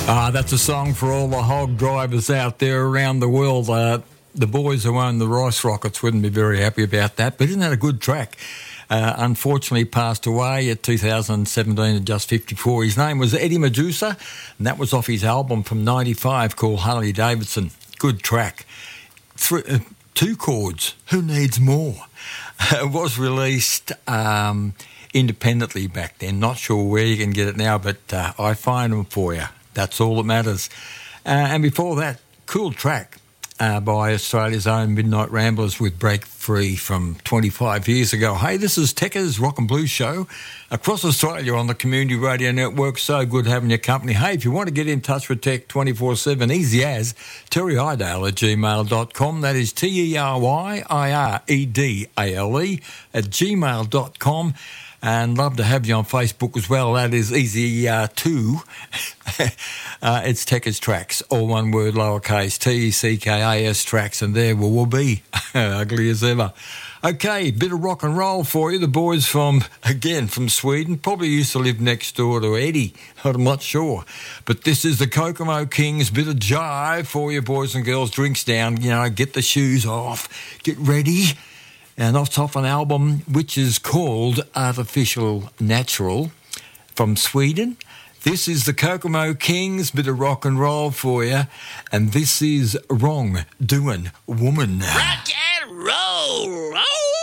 That's a song for all the hog drivers out there around the world. The boys who own the Rice Rockets wouldn't be very happy about that, but isn't that a good track? Unfortunately passed away at 2017 at just 54. His name was Eddie Medusa, and that was off his album from 95 called Harley Davidson. Good track. Two chords. Who needs more? It was released independently back then. Not sure where you can get it now, but I find them for you. That's all that matters. And before that, cool track by Australia's own Midnight Ramblers with Break Free from 25 years ago. Hey, this is Tekka's Rock and Blues Show across Australia on the Community Radio Network. So good having your company. Hey, if you want to get in touch with Tech 24/7, easy as terryidale@gmail.com. That is TERYIREDALE @gmail.com. And love to have you on Facebook as well. That is easy too. It's Tekka's Tracks, all one word, lowercase, TECKAS Tracks, and there we will be. Ugly as ever. Okay, bit of rock and roll for you. The boys from Sweden, probably used to live next door to Eddie. I'm not sure. But this is the Kokomo Kings, bit of jive for you, boys and girls. Drinks down, get the shoes off, get ready. And off an album which is called Artificial Natural from Sweden. This is the Kokomo Kings, bit of rock and roll for you. And this is Wrong Doing Woman. Rock and roll! Oh!